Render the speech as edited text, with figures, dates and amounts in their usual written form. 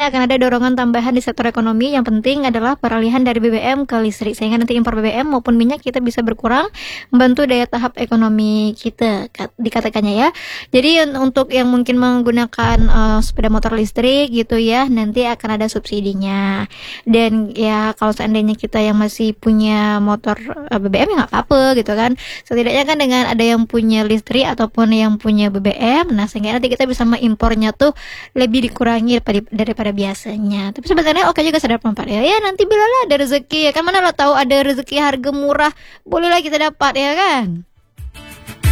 akan ada dorongan tambahan di sektor ekonomi. Yang penting adalah peralihan dari BBM ke listrik, sehingga nanti impor BBM maupun minyak kita bisa berkurang, membantu daya tahap ekonomi kita, dikatakannya ya. Jadi untuk yang mungkin menggunakan sepeda motor listrik gitu ya, nanti akan ada subsidinya. Dan ya kalau seandainya kita yang masih punya motor BBM ya nggak apa-apa gitu kan. Setidaknya kan dengan ada yang punya listrik ataupun yang punya BBM, nah sehingga nanti kita bisa mengimpornya tuh lebih dikurangi daripada biasanya. Tapi sebenarnya oke juga sadar manfaat ya. Ya nanti bila lah ada rezeki ya kan, mana lo tahu ada rezeki harga murah, bolehlah kita dapat ya kan.